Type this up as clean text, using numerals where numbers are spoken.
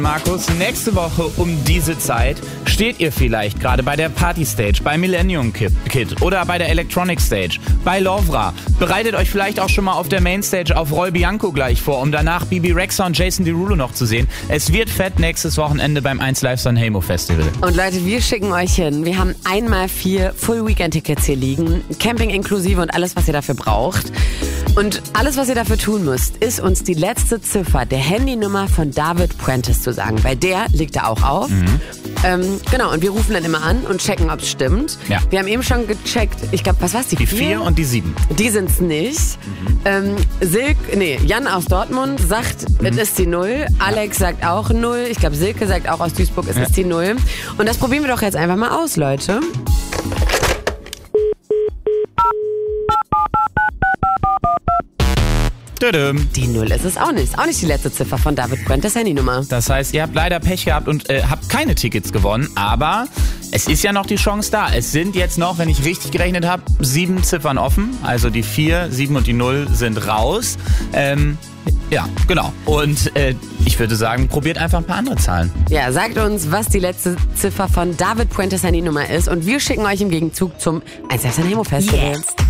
Markus, nächste Woche um diese Zeit steht ihr vielleicht gerade bei der Party Stage, bei Millennium Kid oder bei der Electronic Stage, bei Lovra. Bereitet euch vielleicht auch schon mal auf der Mainstage auf Roy Bianco gleich vor, um danach Bibi Rexha und Jason Derulo noch zu sehen. Es wird fett nächstes Wochenende beim 1Live Sanremo Festival. Und Leute, wir schicken euch hin. Wir haben 1x4 Full-Weekend-Tickets hier liegen, Camping inklusive und alles, was ihr dafür braucht. Und alles, was ihr dafür tun müsst, ist uns die letzte Ziffer der Handynummer von David Prentice zu sagen, weil der liegt da auch auf. Genau, und wir rufen dann immer an und checken, ob es stimmt. Ja. Wir haben eben schon gecheckt, ich glaube, was war's, die 4 und die 7. Die sind's nicht. Jan aus Dortmund sagt, es ist die 0. Alex sagt auch 0. Ich glaube, Silke sagt auch aus Duisburg, es ist die 0. Und das probieren wir doch jetzt einfach mal aus, Leute. Die 0 ist es auch nicht. Ist auch nicht die letzte Ziffer von David Prentice Handynummer. Das heißt, ihr habt leider Pech gehabt und habt keine Tickets gewonnen, aber es ist ja noch die Chance da. Es sind jetzt noch, wenn ich richtig gerechnet habe, 7 Ziffern offen. Also die 4, 7 und die 0 sind raus. Ja, genau. Und ich würde sagen, probiert einfach ein paar andere Zahlen. Ja, sagt uns, was die letzte Ziffer von David Prentice Handynummer ist und wir schicken euch im Gegenzug zum 1Live Sanremo Festival. Yes.